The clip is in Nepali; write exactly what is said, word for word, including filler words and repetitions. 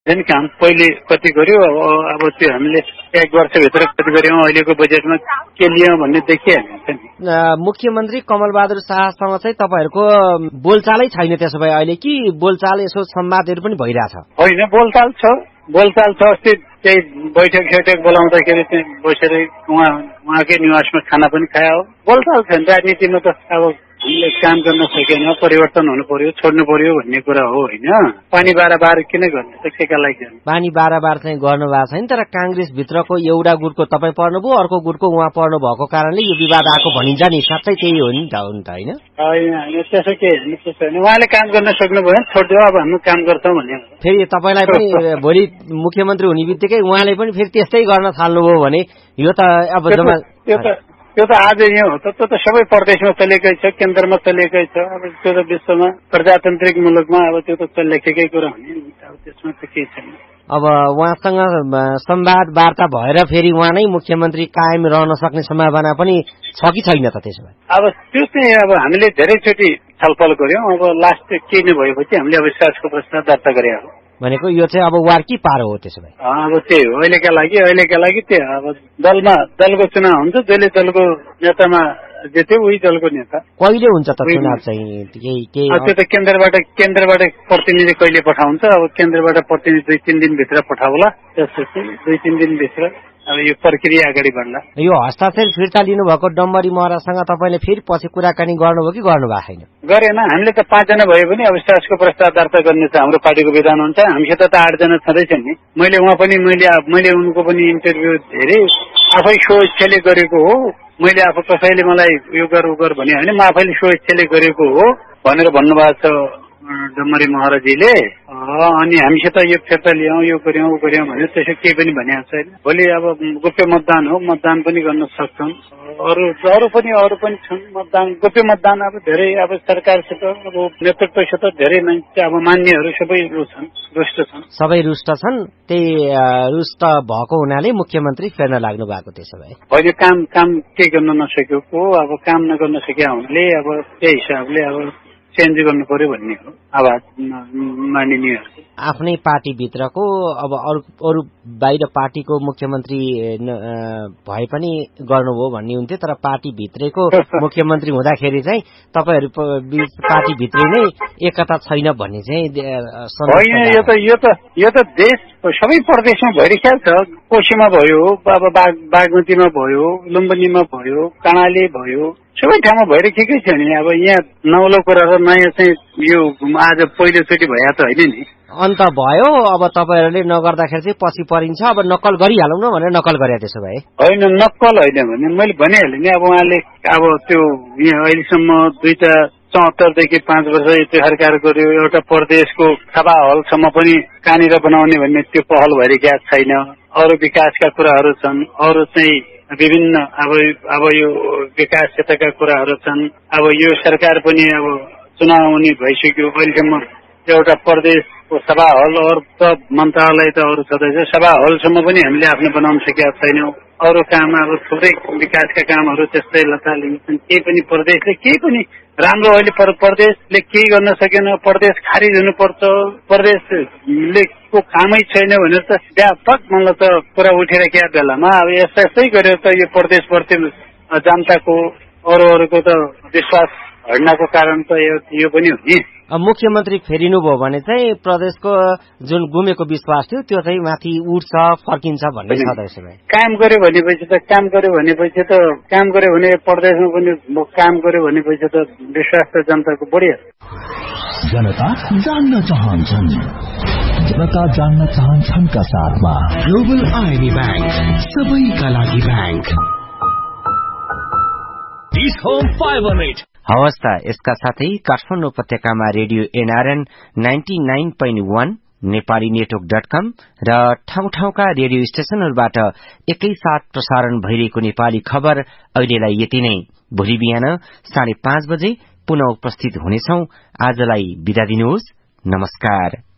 जुन काम पहिले कति गर्यो अब त्यो हामीले एक वर्षभित्र कति गर्यौँ अहिलेको बजेटमा के लियौँ भन्ने देखिहाल्छ नि। मुख्यमन्त्री कमलबहादुर शाहसँग चाहिँ तपाईँहरूको बोलचालै छैन त्यसो भए अहिले कि बोलचाल यसो संवादहरू पनि भइरहेछ? होइन, बोलचाल छ बोलचाल छ अस्ति केही बैठक सैठक बोलाउँदाखेरि चाहिँ बसेर उहाँ उहाँकै निवासमा खाना पनि खायो। बोलचाल छ नि, राजनीतिमा त अब हामीले काम गर्न सकेन, परिवर्तन हुनु पर्यो, छोड्नु पर्यो भन्ने कुरा हो होइन। पानी बार किन गर्ने त, केका लागि पानी बार चाहिँ गर्नु भएको छैन। तर काङ्ग्रेस भित्रको एउटा गुटको तपाईँ पर्नुभयो, अर्को गुटको उहाँ पर्नु भएको कारणले यो विवाद आएको भनिन्छ नि, साँच्चै त्यही हो नि त? हो नि त? होइन होइन, त्यसो के त्यसो होइन, उहाँले काम गर्न सक्नुभयो भने छोडिदियो, अब हामी काम गर्छौँ भन्ने। फेरि तपाईँलाई पनि भोलि मुख्यमन्त्री हुने बित्तिकै उहाँले पनि फेरि त्यस्तै गर्न थाल्नुभयो भने यो त अब जम्मा त्यो त आज यहाँ हो त, त्यो त सबै प्रदेशमा चलेकै छ, केन्द्रमा चलेकै छ। अब त्यो त विश्वमा प्रजातान्त्रिक मुलुकमा अब त्यो त चलेकै कुरा हो नि, अब त्यसमा त केही छैन। अब उहाँसँग संवाद वार्ता भएर फेरि उहाँ नै मुख्यमन्त्री कायम रहन सक्ने सम्भावना पनि छ कि छैन त त्यसो भए? अब त्यो चाहिँ अब हामीले धेरैचोटि छलफल गर्यौँ। अब लास्ट केही नभएपछि हामीले अविश्वासको प्रस्ताव दर्ता गरे हो भनेको यो चाहिँ अब वार कि पारो हो त्यसो भए? अब त्यही हो, अहिलेका लागि अहिलेका लागि त्यही अब दलमा दलको चुनाव हुन्छ, जसले दलको नेतामा जित्यो उही दलको नेता। कहिले हुन्छ त चुनाव चाहिँ? त्यो त केन्द्रबाट केन्द्रबाट प्रतिनिधि कहिले पठाउँछ, अब केन्द्रबाट प्रतिनिधि दुई तिन दिनभित्र पठाउला, त्यसपछि दुई तिन दिनभित्र अब यो प्रक्रिया अगाडि बढ्ला। यो हस्ताक्षर फिर्ता लिनुभएको डम्बरी महराजसँग तपाईँले फेरि पछि कुराकानी गर्नुभयो कि गर्नु भएको छैन? गरेन, हामीले त पाँचजना भए पनि अविश्वासको प्रस्ताव दर्ता गर्ने त हाम्रो पार्टीको विधान हुन्छ। हामीसित त आठजना छँदैछन् नि। मैले उहाँ पनि मैले मैले उनको पनि इन्टरभ्यू धेरै आफै सो इच्छाले गरेको हो। मैले आफू कसैले मलाई यो गर उ गर भने होइन, म आफैले सो इच्छाले गरेको हो भनेर भन्नुभएको छ डम्बरी महराजीले। अनि हामीसित यो फिर्ता ल्याउँ, यो गर्यौँ उ गर्यौँ भने त्यसो केही पनि भनेको छैन। भोलि अब गोप्य मतदान हो, मतदान पनि गर्न सक्छन्। अरू अरू पनि अरू पनि छन् मतदान, गोप्य मतदान। अब धेरै अब सरकारसित अब नेतृत्वसित धेरै मान्छे अब मान्नेहरू सबै छन्, रुष्ट छन्, सबै रुष्ट छन्। त्यही रुष्ट भएको हुनाले मुख्यमन्त्री फेर्न लाग्नु भएको त्यसो भए? होइन, काम काम के गर्न नसकेको, अब काम नगर्न सके हुनाले अब त्यही हिसाबले अब चेन्ज गर्नु पर्यो भन्ने हो आवाज मानिनेहरू। आफ्नै पार्टीभित्रको अब अरू अरू बाहिर पार्टीको मुख्यमन्त्री भए पनि गर्नुभयो भन्ने हुन्थ्यो, तर पार्टीभित्रैको मुख्यमन्त्री हुँदाखेरि चाहिँ तपाईँहरू पार्टीभित्रै नै एकता छैन भन्ने चाहिँ होइन। यो त यो त यो त देश सबै प्रदेशमा भइरहेको छ। कोशीमा भयो, अब बाग बागमतीमा भयो, लुम्बिनीमा भयो, कर्णाली भयो, सबै ठाउँमा भइरहेकै छ नि। अब यहाँ नौलो कुरा र नयाँ चाहिँ यो आज पहिलोचोटि भए त होइन नि। अन्त भयो, अब तपाईँहरूले नगर्दाखेरि चाहिँ पछि परिन्छ, अब नक्कल गरिहालौँ न भनेर नक्कल गरे त्यसो भए? होइन, नक्कल होइन भने मैले भनिहालेँ नि। अब उहाँले अब त्यो यहाँ अहिलेसम्म दुईटा चौहत्तरदेखि पाँच वर्ष त्यो सरकार गर्यो। एउटा प्रदेशको सभा हलसम्म पनि कहाँनिर बनाउने भन्ने त्यो पहल भइरहेको छैन। अरू विकासका कुराहरू छन्, अरू चाहिँ विभिन्न अब अब यो विकास क्षेत्रका कुराहरू छन्। अब यो सरकार पनि अब चुनाव हुने भइसक्यो। अहिलेसम्म एउटा प्रदेशको सभा हल अरू त मन्त्रालय त अरू छँदैछ, सभा हलसम्म पनि हामीले आफ्नो बनाउन सकेका छैनौँ। अरू काम अब थुप्रै विकासका कामहरू त्यस्तै लथालिङ छन्। केही पनि प्रदेशले केही पनि राम्रो अहिले प्रदेशले केही गर्न सकेन, प्रदेश खारिज हुनुपर्छ, प्रदेशले को कामै छैन भनेर त व्यापक मलाई त कुरा उठिरहेको बेलामा अब यस्तै यस्तै गरेर त यो प्रदेशप्रति जनताको अरू अरूको त विश्वास हड्नको कारण त यो पनि हो नि। मुख्यमन्त्री फेरिनुभयो भने चाहिँ प्रदेशको जुन गुमेको विश्वास थियो त्यो चाहिँ माथि उठ्छ, फर्किन्छ भन्ने छ त? यसो भए काम गर्यो भनेपछि त काम गर्यो भनेपछि त काम गर्यो भने प्रदेशमा पनि काम गर्यो भनेपछि त विश्वास त जनताको बढियो। जनता जान्न चाहन्छन्, जनता जान्न चाहन्छन् का साथमा ग्लोबल आइबी ब्याङ्क, सबैका लागि ब्याङ्क। हवस् त, यसका साथै काठमाडौँ उपत्यकामा radio NRN ninety nine point one, Nepali network dot कम र ठाउँ ठाउँका रेडियो स्टेशनहरूबाट एकैसाथ प्रसारण भइरहेको नेपाली खबर अहिलेलाई यति नै। भोलि बिहान साढे पाँच बजे पुनः उपस्थित हुनेछौं। आजलाई बिदा दिनुहोस्, नमस्कार।